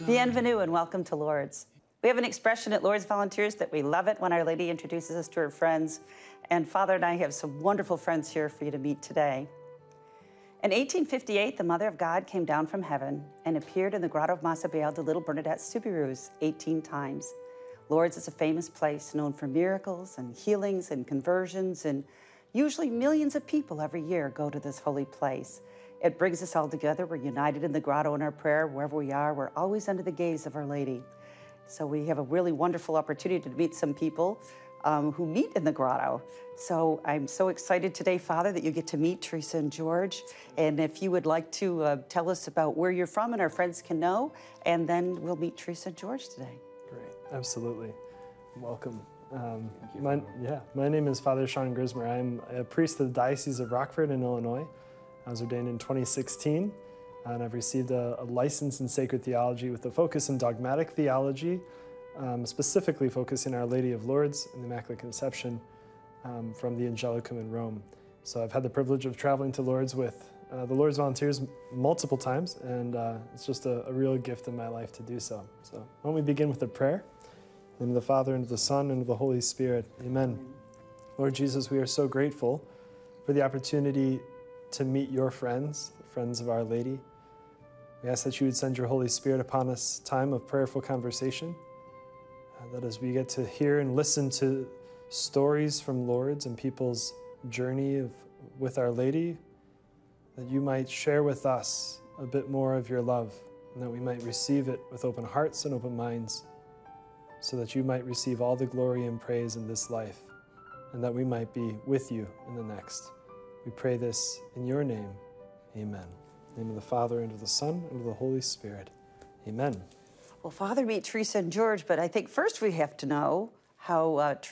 Bienvenue and welcome to Lourdes. We have an expression at Lourdes Volunteers that we love it when Our Lady introduces us to her friends, and Father and I have some wonderful friends here for you to meet today. In 1858, the Mother of God came down from heaven and appeared in the Grotto of Massabielle to little Bernadette Soubirous 18 times. Lourdes is a famous place known for miracles and healings and conversions, and usually millions of people every year go to this holy place. It brings us all together. We're united in the grotto in our prayer. Wherever we are, we're always under the gaze of Our Lady. So we have a really wonderful opportunity to meet some people who meet in the grotto. So I'm so excited today, Father, that you get to meet Teresa and George. And if you would like to tell us about where you're from and our friends can know, and then we'll meet Teresa and George today. Great, absolutely. Welcome. My name is Father Sean Grismer. I'm a priest of the Diocese of Rockford in Illinois. I was ordained in 2016, and I've received a license in sacred theology with a focus in dogmatic theology, specifically focusing on Our Lady of Lourdes and the Immaculate Conception from the Angelicum in Rome. So I've had the privilege of traveling to Lourdes with the Lourdes Volunteers multiple times, and it's just a real gift in my life to do so. So why don't we begin with a prayer? In the name of the Father, and of the Son, and of the Holy Spirit. Amen. Lord Jesus, we are so grateful for the opportunity to meet your friends, the friends of Our Lady. We ask that you would send your Holy Spirit upon us time of prayerful conversation, that as we get to hear and listen to stories from Lourdes and people's journey with Our Lady, that you might share with us a bit more of your love, and that we might receive it with open hearts and open minds, so that you might receive all the glory and praise in this life, and that we might be with you in the next. We pray this in your name. Amen. In the name of the Father, and of the Son, and of the Holy Spirit. Amen. Well, Father, meet Teresa and George, but I think first we have to know how